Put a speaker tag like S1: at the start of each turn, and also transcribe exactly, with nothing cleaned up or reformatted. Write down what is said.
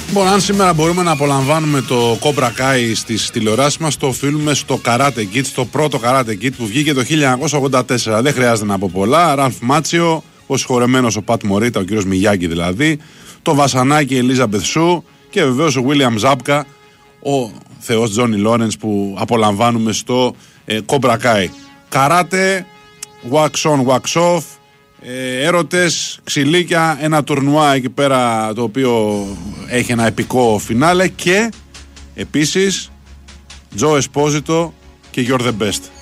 S1: Λοιπόν, αν σήμερα μπορούμε να απολαμβάνουμε το Cobra Kai στις τηλεοράσεις μας, το οφείλουμε στο Karate Kid, στο πρώτο Karate Kid που βγήκε το χίλια εννιακόσια ογδόντα τέσσερα. Δεν χρειάζεται να πω πολλά. Ραλφ Μάτσιο, ο συγχωρεμένος ο Πατ Μωρίτα, ο κύριος Μιγιάκη δηλαδή, το Βασανάκι Ελίζαμπεθ Σου και βεβαίως ο Βίλιαμ Ζάπκα, ο θεός Τζόνι Λόρενς που απολαμβάνουμε στο ε, Cobra Kai. Καράτε, wax on, wax off, ε, έρωτες, ξυλίκια, ένα τουρνουά εκεί πέρα το οποίο έχει ένα επικό φινάλε και επίσης Τζο Εσπόζιτο και You're the Best.